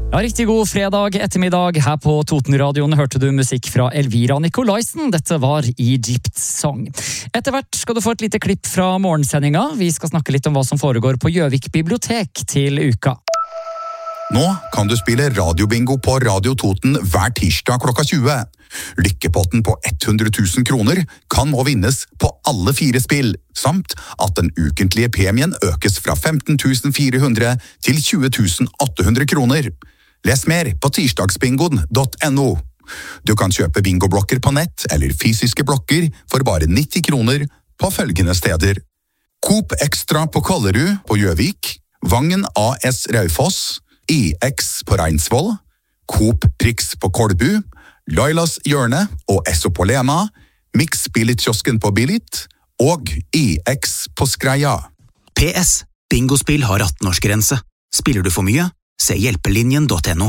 Ja, riktig god fredag ettermiddag. Her på Totenradioen hørte du musikk fra Elvira Nicolaisen. Dette var Egypt Song. Etter hvert skal du få et lite klipp fra morgensendinga. Vi skal snakke litt om hva som foregår på Gjøvik bibliotek til uka. Nå kan du spille radiobingo på Radio Toten hver tirsdag klokka 20. Lykkepotten på 100 000 kroner kan nå vinnes på alle 4 spill, samt at den ukentlige premien økes fra 15 400 til 20 800 kroner. Les mer på tirsdagsbingoen.no. Du kan kjøpe bingoblokker på nett eller fysiske blokker for bare 90 kroner på følgende steder. Coop Extra på Kollerud på Gjøvik, Vangen AS Raufoss, EX på Reinsvoll, Coop Prix på Kolbu, Lailas Hjørne og Esso på Lena, Mix Billit-kiosken på Billit og EX på Skreia. PS. Bingospill har 18-årsgrense. Spiller du for mye? Se hjelpelinjen.no.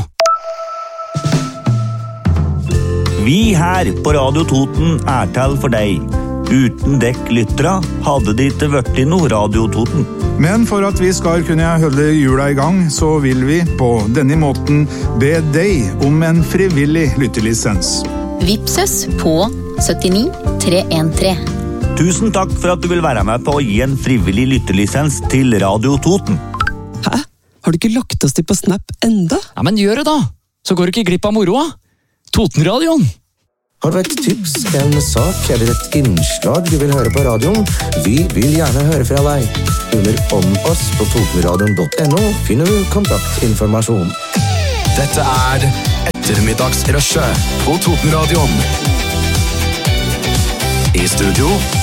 Vi her på Radio Toten er til for deg. Uten dekk lyttere hadde det ikke vært noe Radio Toten. Men for at vi skal kunne holde jula i gang, så vil vi på denne måten be deg om en frivillig lyttelisens. Vipses på 79 313. Tusen takk for at du vil være med på å gi en frivillig lyttelisens til Radio Toten. Hæ? Har du ikke lagt oss til på Snap enda? Ja, men gjør det da! Så går du ikke glipp av moroa. Totenradioen! Har du et tips, en sak eller et innslag du vil høre på radioen? Vi vil gjerne høre fra deg. Under Om oss på totenradion.no finner du kontaktinformasjon. Dette er Ettermiddagsrushet på Totenradioen. I studio